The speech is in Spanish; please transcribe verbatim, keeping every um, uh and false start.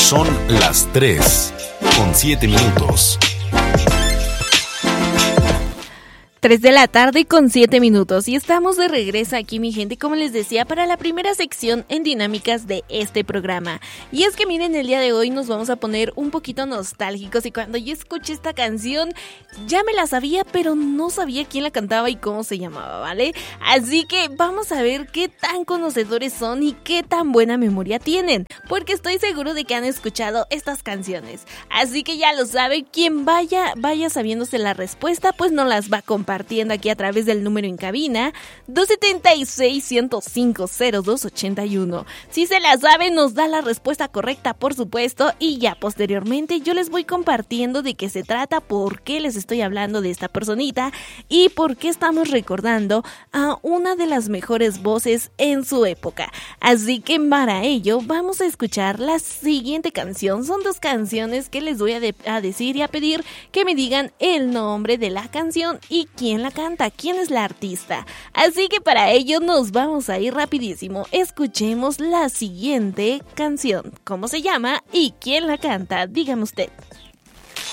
Son las tres con siete minutos. tres de la tarde con siete minutos y estamos de regreso aquí, mi gente, como les decía, para la primera sección en dinámicas de este programa. Y es que miren, el día de hoy nos vamos a poner un poquito nostálgicos y cuando yo escuché esta canción ya me la sabía, pero no sabía quién la cantaba y cómo se llamaba, ¿vale? Así que vamos a ver qué tan conocedores son y qué tan buena memoria tienen, porque estoy seguro de que han escuchado estas canciones. Así que ya lo saben, quien vaya, vaya sabiéndose la respuesta, pues nos las va a compartir partiendo aquí a través del número en cabina dos siete seis, uno cero cinco, cero dos ocho uno. Si se la sabe, nos da la respuesta correcta, por supuesto, y ya posteriormente yo les voy compartiendo de qué se trata, por qué les estoy hablando de esta personita y por qué estamos recordando a una de las mejores voces en su época. Así que para ello vamos a escuchar la siguiente canción. Son dos canciones que les voy a, de- a decir y a pedir que me digan el nombre de la canción y quién la canta, quién es la artista. Así que para ello nos vamos a ir rapidísimo. Escuchemos la siguiente canción. ¿Cómo se llama y quién la canta? Dígame usted.